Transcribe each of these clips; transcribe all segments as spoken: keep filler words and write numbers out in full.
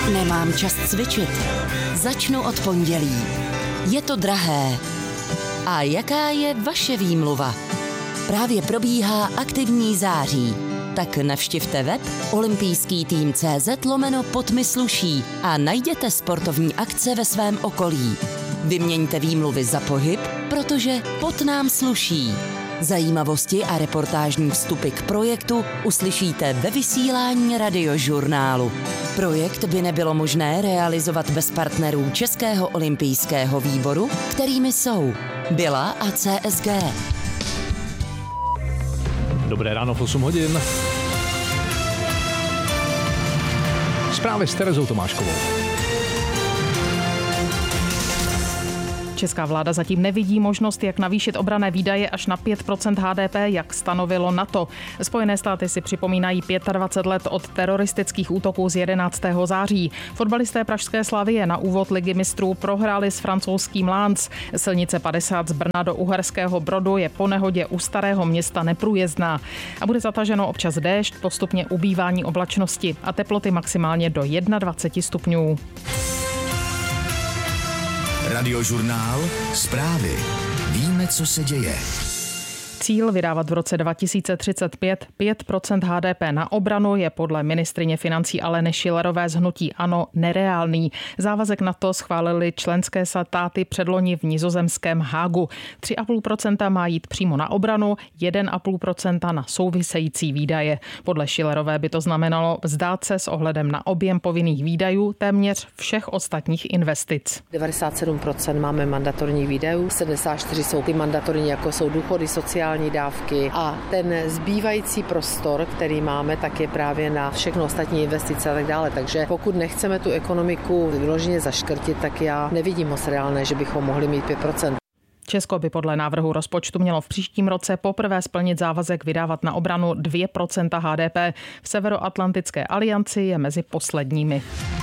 Nemám čas cvičit. Začnu od pondělí. Je to drahé. A jaká je vaše výmluva? Právě probíhá aktivní září. Tak navštivte web olympijský tým tečka cé zet lomeno pod mi sluší a najděte sportovní akce ve svém okolí. Vyměňte výmluvy za pohyb, protože pot nám sluší. Zajímavosti a reportážní vstupy k projektu uslyšíte ve vysílání Radiožurnálu. Projekt by nebylo možné realizovat bez partnerů Českého olympijského výboru, kterými jsou Bila a C S G. Dobré ráno v osm hodin. Zprávy s Terezou Tomáškovou. Česká vláda zatím nevidí možnost, jak navýšit obranné výdaje až na pět procent H D P, jak stanovilo NATO. Spojené státy si připomínají dvacet pět let od teroristických útoků z jedenáctého září. Fotbalisté pražské Slavie na úvod Ligy mistrů prohráli s francouzským Lens. Silnice padesát z Brna do Uherského Brodu je po nehodě u Starého Města neprůjezdná. A bude zataženo občas déšť, postupně ubývání oblačnosti a teploty maximálně do dvacet jedna stupňů. Radiožurnál, zprávy. Víme, co se děje. Cíl vydávat v roce dva tisíce třicet pět pět procent H D P na obranu je podle ministryně financí Aleny Schillerové z hnutí ANO nereálný. Závazek na to schválili členské státy předloni v nizozemském Hágu. tři a půl procenta má jít přímo na obranu, jedna a půl procenta na související výdaje. Podle Schillerové by to znamenalo vzdát se s ohledem na objem povinných výdajů téměř všech ostatních investic. devadesát sedm procent máme mandatorních výdajů, sedmdesát čtyři jsou ty mandatorní, jako jsou důchody, sociální dávky a ten zbývající prostor, který máme, tak je právě na všechno ostatní investice a tak dále. Takže pokud nechceme tu ekonomiku vyloženě zaškrtit, tak já nevidím moc reálné, že bychom mohli mít pět procent. Česko by podle návrhu rozpočtu mělo v příštím roce poprvé splnit závazek vydávat na obranu dvě procenta H D P. V Severoatlantické alianci je mezi posledními.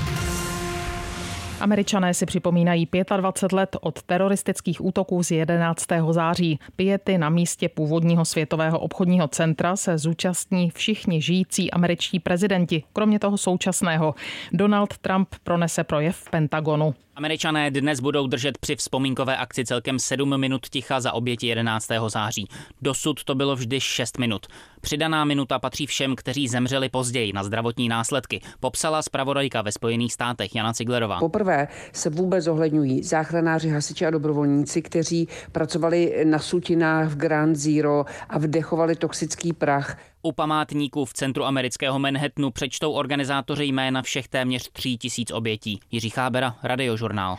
Američané si připomínají dvacet pět let od teroristických útoků z jedenáctého září. Piety na místě původního světového obchodního centra se zúčastní všichni žijící američtí prezidenti, kromě toho současného. Donald Trump pronese projev v Pentagonu. Američané dnes budou držet při vzpomínkové akci celkem sedm minut ticha za oběti jedenáctého září. Dosud to bylo vždy šest minut. Přidaná minuta patří všem, kteří zemřeli později na zdravotní následky, popsala zpravodajka ve Spojených státech Jana Ciglerová. Poprvé se vůbec zohledňují záchranáři, hasiči a dobrovolníci, kteří pracovali na sutinách v Ground Zero a vdechovali toxický prach. U památníků v centru amerického Manhattanu přečtou organizátoři jména všech téměř tří tisíc obětí. Jiří Chábera, Radiožurnál.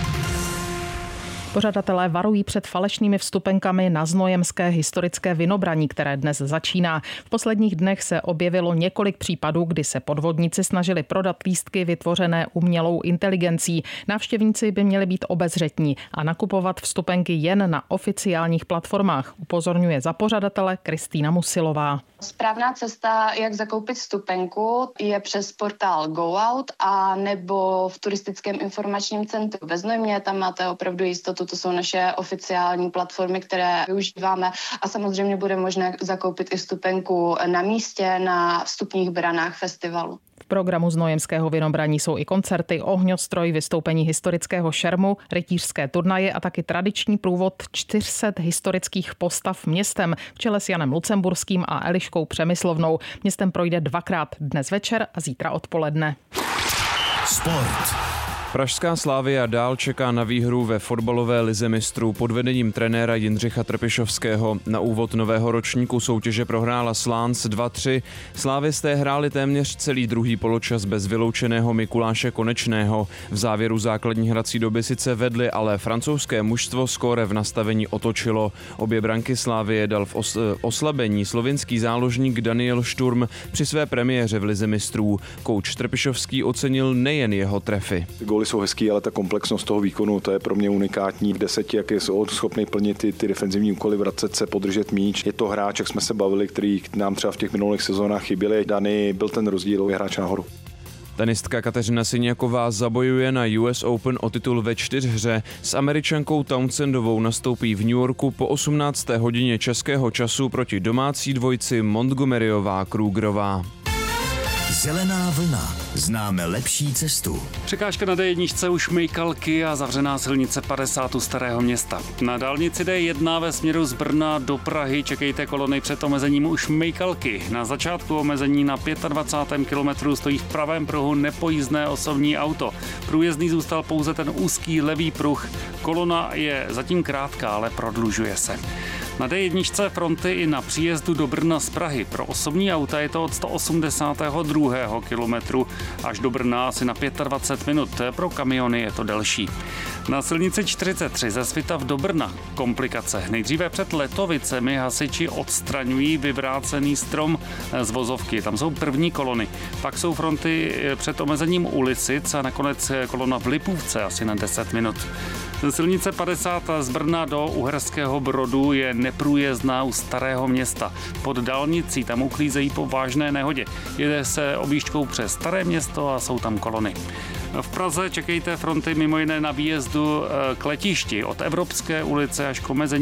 Pořadatelé varují před falešnými vstupenkami na znojemské historické Vinobraní, které dnes začíná. V posledních dnech se objevilo několik případů, kdy se podvodníci snažili prodat lístky vytvořené umělou inteligencí. Návštěvníci by měli být obezřetní a nakupovat vstupenky jen na oficiálních platformách, upozorňuje za pořadatele Kristýna Musilová. Správná cesta, jak zakoupit vstupenku, je přes portál GoOut a nebo v turistickém informačním centru ve Znojmě. Tam máte opravdu jistotu, to jsou naše oficiální platformy, které využíváme a samozřejmě bude možné zakoupit i vstupenku na místě na vstupních branách festivalu. V programu znojemského Vinobraní jsou i koncerty, ohňostroj, vystoupení historického šermu, rytířské turnaje a taky tradiční průvod čtyř set historických postav městem v čele s Janem Lucemburským a Eliškou Přemyslovnou. Městem projde dvakrát, dnes večer a zítra odpoledne. Sport. Pražská Slavia dál čeká na výhru ve fotbalové lize mistrů pod vedením trenéra Jindřicha Trpišovského. Na úvod nového ročníku soutěže prohrála s Lens dva tři. Slávisté hráli téměř celý druhý poločas bez vyloučeného Mikuláše Konečného. V závěru základní hrací doby sice vedli, ale francouzské mužstvo skóre v nastavení otočilo. Obě branky Slavie dal v os- oslabení slovinský záložník Daniel Šturm při své premiéře v lize mistrů. Kouč Trpišovský ocenil nejen jeho trefy. Góly jsou hezký, ale ta komplexnost toho výkonu, to je pro mě unikátní. V deseti, jak je schopný plnit ty, ty defenzivní úkoly, vracet se, podržet míč. Je to hráč, jak jsme se bavili, který nám třeba v těch minulých sezónách chyběli. Dany byl ten rozdílový hráč nahoru. Tenistka Kateřina Siňaková zabojuje na U S Open o titul ve čtyřhře. S Američankou Townsendovou nastoupí v New Yorku po osmnácté hodině českého času proti domácí dvojci Montgomeryová Krugerová. Zelená vlna. Známe lepší cestu. Překážka na D jedna u Šmejkalky a zavřená silnice padesát u Starého Města. Na dálnici D jedna ve směru z Brna do Prahy čekejte kolony před omezením u Šmejkalky. Na začátku omezení na dvacátém pátém kilometru stojí v pravém pruhu nepojízdné osobní auto. Průjezdný zůstal pouze ten úzký levý pruh. Kolona je zatím krátká, ale prodlužuje se. Na D jedna fronty i na příjezdu do Brna z Prahy. Pro osobní auta je to od sto osmdesátého druhého kilometru až do Brna asi na dvacet pět minut. Pro kamiony je to delší. Na silnici čtyřicet tři ze Svitav do Brna komplikace. Nejdříve před Letovicemi hasiči odstraňují vyvrácený strom z vozovky. Tam jsou první kolony. Pak jsou fronty před omezením u Lisic a nakonec kolona v Lipůvce asi na deset minut. Silnice padesát z Brna do Uherského Brodu je neprůjezdná u Starého Města. Pod dálnicí tam uklízejí po vážné nehodě. Jede se objížďkou přes Staré Město a jsou tam kolony. V Praze čekejte fronty mimo jiné na výjezdu k letišti od Evropské ulice až k omezení